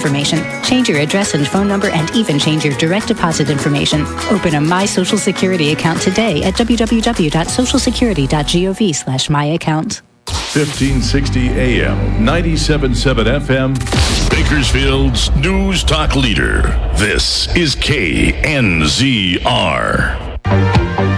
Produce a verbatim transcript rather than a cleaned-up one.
information, change your address and phone number, and even change your direct deposit information. Open a My Social Security account today at w w w dot social security dot gov slash my account. fifteen sixty A M, ninety-seven point seven F M. Bakersfield's News Talk Leader. This is K N Z R.